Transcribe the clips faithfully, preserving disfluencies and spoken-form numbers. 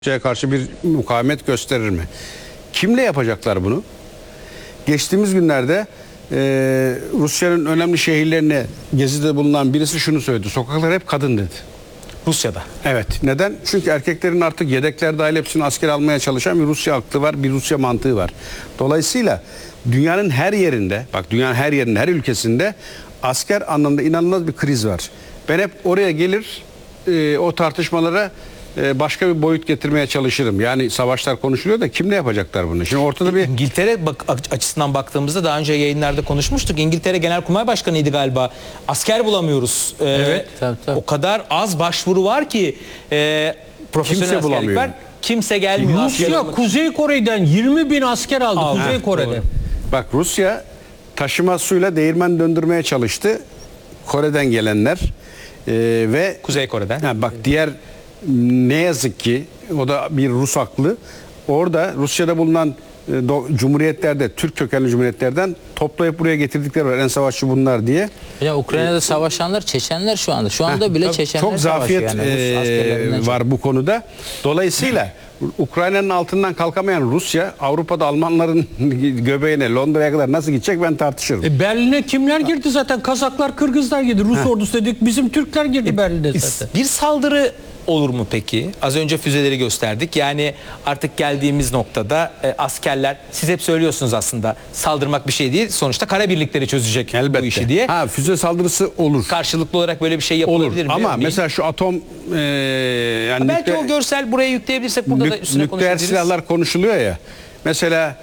Rusya'ya karşı bir mukavemet gösterir mi? Kimle yapacaklar bunu? Geçtiğimiz günlerde e, Rusya'nın önemli şehirlerine gezide bulunan birisi şunu söyledi. Sokaklar hep kadın dedi. Rusya'da. Evet. Neden? Çünkü erkeklerin artık yedekler dahil hepsini asker almaya çalışan bir Rusya aklı var, bir Rusya mantığı var. Dolayısıyla dünyanın her yerinde, bak dünyanın her yerinde, her ülkesinde asker anlamda inanılmaz bir kriz var. Ben hep oraya gelir, e, o tartışmalara e, başka bir boyut getirmeye çalışırım. Yani savaşlar konuşuluyor da kimle yapacaklar bunu? Şimdi ortada bir... İngiltere bak, açısından baktığımızda daha önce yayınlarda konuşmuştuk. İngiltere Genelkurmay Başkanı'ydı galiba. Asker bulamıyoruz. Ee, Evet, tabii, tabii. O kadar az başvuru var ki e, profesyonel Kimse askerlik bulamıyor. var. Kimse gelmiyor. asker Rusya olmak- Kuzey Kore'den yirmi bin asker aldı. Aldı. Kuzey Heh, Kore'de. doğru. Bak Rusya taşıma suyla değirmen döndürmeye çalıştı. Kore'den gelenler e, ve Kuzey Kore'den. Ha, bak diğer ne yazık ki o da bir Rus aklı. Orada Rusya'da bulunan e, do, cumhuriyetlerde, Türk kökenli cumhuriyetlerden toplayıp buraya getirdikleri var. En savaşçı bunlar diye. Ya Ukrayna'da savaşanlar Çeçenler şu anda. Şu anda bile Çok- Çeçenler Çok zafiyet savaşıyor yani. Rus e, askerlerinden çok. var bu konuda. Dolayısıyla Ukrayna'nın altından kalkamayan Rusya, Avrupa'da Almanların göbeğine, Londra'ya kadar nasıl gidecek ben tartışırım. E, Berlin'e kimler girdi zaten? Kazaklar, Kırgızlar girdi. Rus ordusu dedik. Bizim Türkler girdi Berlin'e zaten. Bir saldırı olur mu peki? Az önce füzeleri gösterdik. Yani artık geldiğimiz noktada e, askerler, siz hep söylüyorsunuz aslında saldırmak bir şey değil. Sonuçta kara birlikleri çözecek Elbette. bu işi diye. Ha, füze saldırısı olur. Karşılıklı olarak böyle bir şey Olur yapılabilir mi? ama Örneğin. mesela şu atom e, yani belki nükle- o görsel buraya yükleyebilirsek burada da nük- üstüne nükleer konuşabiliriz. silahlar konuşuluyor ya. Mesela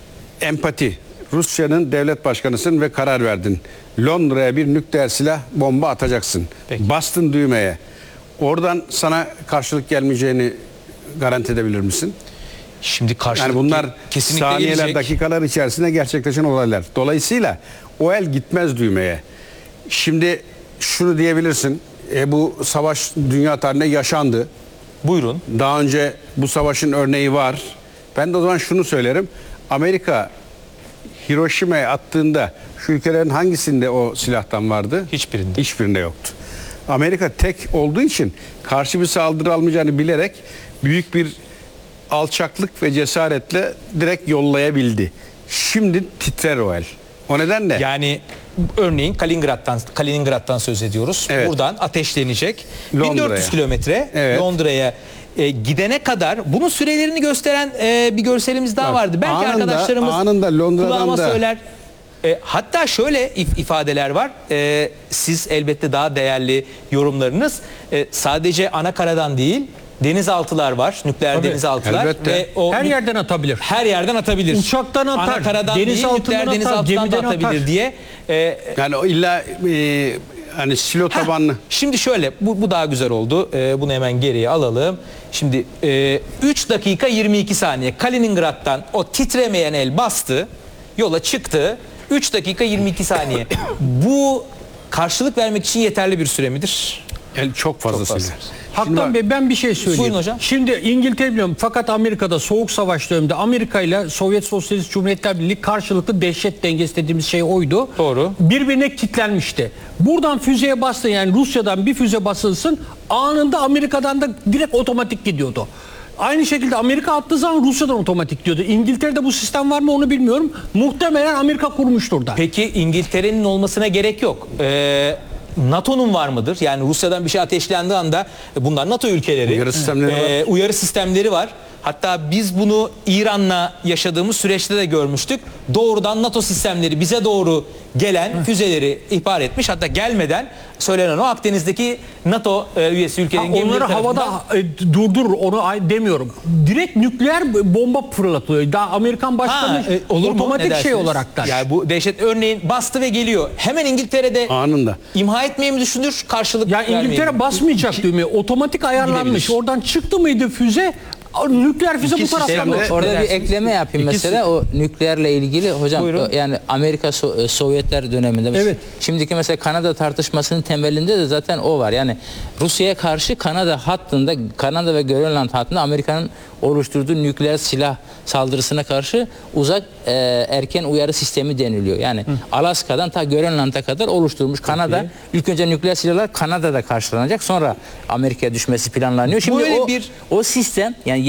empati. Rusya'nın devlet başkanısın ve karar verdin. Londra'ya bir nükleer silah bomba atacaksın. Peki. Bastın düğmeye. Oradan sana karşılık gelmeyeceğini garanti edebilir misin? Şimdi karşılıklı Yani bunlar kesinlikle saniyeler, gelecek. dakikalar içerisinde gerçekleşen olaylar. Dolayısıyla o el gitmez düğmeye. Şimdi şunu diyebilirsin. E, bu savaş dünya tarihinde yaşandı. Buyurun. Daha önce bu savaşın örneği var. Ben de o zaman şunu söylerim. Amerika Hiroşima'ya attığında şu ülkelerin hangisinde o silahtan vardı? Hiçbirinde. Hiçbirinde yoktu. Amerika tek olduğu için karşı bir saldırı almayacağını bilerek büyük bir alçaklık ve cesaretle direkt yollayabildi. Şimdi titrer o el. O nedenle Yani örneğin Kaliningrad'dan Kaliningrad'dan söz ediyoruz. Evet. Buradan ateşlenecek. Londra'ya. bin dört yüz kilometre Evet. Londra'ya e, gidene kadar bunun sürelerini gösteren e, bir görselimiz daha Bak, vardı. Belki anında- arkadaşlarımız anında Londra'dan kulağıma da- söyler. E, hatta şöyle if- ifadeler var. E, siz elbette daha değerli yorumlarınız. E, sadece ana karadan değil, denizaltılar var. Nükleer Tabii, denizaltılar elbette. ve o Her nük- yerden atabilir. her yerden atabilir. Uçaktan atar, Ana karadan değil, denizaltından nükleer atar, denizaltıdan da gemiden atabilir atar. diye. E, yani o illa e, hani silo Heh, tabanlı. Şimdi şöyle bu, bu daha güzel oldu. Ee, bunu hemen geriye alalım. Şimdi e, üç dakika yirmi iki saniye Kaliningrad'dan o titremeyen el bastı. Yola çıktı. üç dakika yirmi iki saniye. Bu karşılık vermek için yeterli bir süre midir? El çok fazlasıyla. fazla. Haktan bak- Bey ben bir şey söyleyeyim. Buyurun hocam. Şimdi İngiltere biliyorum fakat Amerika'da Soğuk Savaş döneminde Amerika ile Sovyet Sosyalist Cumhuriyetler Birliği karşılıklı dehşet dengesi dediğimiz şey oydu. Doğru. Birbirine kilitlenmişti. Buradan füzeye bastı yani Rusya'dan bir füze basılsın anında Amerika'dan da direkt otomatik gidiyordu. Aynı şekilde Amerika attığı zaman Rusya'dan otomatik gidiyordu. İngiltere'de bu sistem var mı onu bilmiyorum. Muhtemelen Amerika kurmuştur da. Peki İngiltere'nin olmasına gerek yok. Ee, NATO'nun var mıdır? Yani Rusya'dan bir şey ateşlendiği anda bunlar NATO ülkeleri. Uyarı sistemleri Ee, uyarı sistemleri var. Hatta biz bunu İran'la yaşadığımız süreçte de görmüştük. Doğrudan NATO sistemleri bize doğru gelen füzeleri ihbar etmiş. Hatta gelmeden söylenen o Akdeniz'deki NATO e, üyesi Ha, ülkelerin gemileri onları tarafından- havada e, durdurur onu ay- demiyorum. Direkt nükleer bomba fırlatılıyor. Daha Amerikan başkanı Ha, e, olur mu? Ne otomatik şey dersiniz? olarak da. Yani bu dehşet örneğin bastı ve geliyor. Hemen İngiltere'de Anında. imha etmeyi mi düşünür? Karşılık Ya vermeyi mi? İngiltere basmayacak düğmeye. Otomatik ayarlanmış. Gidebilir. Oradan çıktı mıydı füze? Nükleer füze İki bu taraftan sistemde- uçtu. Orada Ne bir dersiniz? ekleme yapayım İkisi- mesela o nükleerle ilgili hocam. Buyurun. o- Yani Amerika So- Sovyetler döneminde Evet. şimdiki mesela Kanada tartışmasının temelinde de zaten o var. Yani Rusya'ya karşı Kanada hattında Kanada ve Grönland hattında Amerika'nın oluşturduğu nükleer silah saldırısına karşı uzak e, erken uyarı sistemi deniliyor. Yani Hı. Alaska'dan ta Grönland'a kadar oluşturulmuş. Kanada ilk önce nükleer silahlar Kanada'da karşılanacak. Sonra Amerika'ya düşmesi planlanıyor. Şimdi Böyle o, bir- o sistem yani